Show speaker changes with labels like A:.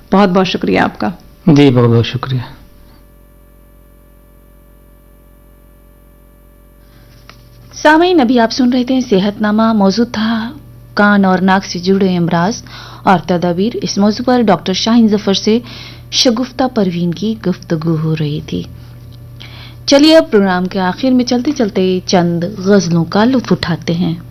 A: बहुत बहुत शुक्रिया आपका।
B: जी बहुत बहुत शुक्रिया।
A: सामईन, अभी आप सुन रहे थे सेहतनामा। मौजूद था कान और नाक से जुड़े अमराज और तदाबीर। इस मौजू पर डॉक्टर शाहीन जफर से शगुफ्ता परवीन की गुफ्तगू हो रही थी। चलिए अब प्रोग्राम के आखिर में चलते चलते चंद गजलों का लुत्फ उठाते हैं।